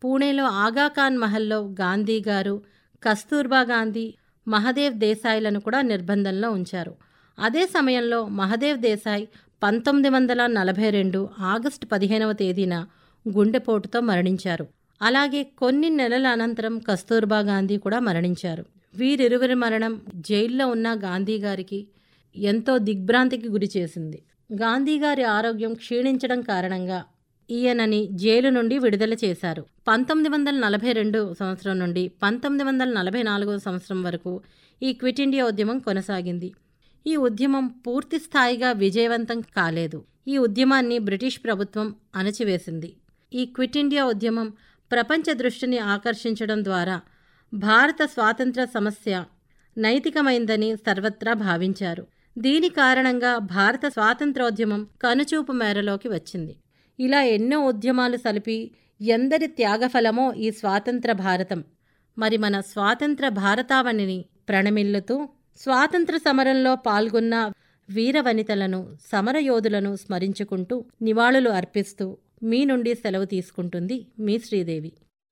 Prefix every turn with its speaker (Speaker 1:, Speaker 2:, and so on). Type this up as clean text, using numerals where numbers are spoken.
Speaker 1: పూణేలో ఆగాఖాన్ మహల్లో గాంధీ గారు, కస్తూర్బా గాంధీ, మహదేవ్ దేశాయ్లను కూడా నిర్బంధంలో ఉంచారు. అదే సమయంలో మహదేవ్ దేశాయ్ 1942 ఆగస్టు 15వ తేదీన గుండెపోటుతో మరణించారు. అలాగే కొన్ని నెలల అనంతరం కస్తూర్బా గాంధీ కూడా మరణించారు. వీరిరువురి మరణం జైల్లో ఉన్న గాంధీ గారికి ఎంతో దిగ్భ్రాంతికి గురిచేసింది. గాంధీగారి ఆరోగ్యం క్షీణించడం కారణంగా ఈయనని జైలు నుండి విడుదల చేశారు. 1942 సంవత్సరం నుండి 1944 సంవత్సరం వరకు ఈ క్విట్ ఇండియా ఉద్యమం కొనసాగింది. ఈ ఉద్యమం పూర్తి స్థాయిగా విజయవంతం కాలేదు. ఈ ఉద్యమాన్ని బ్రిటిష్ ప్రభుత్వం అణచివేసింది. ఈ క్విట్ ఇండియా ఉద్యమం ప్రపంచ దృష్టిని ఆకర్షించడం ద్వారా భారత స్వాతంత్ర సమస్య నైతికమైందని సర్వత్రా భావించారు. దీని కారణంగా భారత స్వాతంత్రోద్యమం కనుచూపు మేరలోకి వచ్చింది. ఇలా ఎన్నో ఉద్యమాలు సలిపి ఎందరి త్యాగఫలమో ఈ స్వాతంత్ర భారతం. మరి మన స్వాతంత్ర భారతావనిని ప్రణమిల్లుతూ స్వాతంత్ర సమరంలో పాల్గొన్న వీరవనితలను, సమరయోధులను స్మరించుకుంటూ నివాళులు అర్పిస్తూ మీ నుండి సెలవు తీసుకుంటుంది మీ శ్రీదేవి.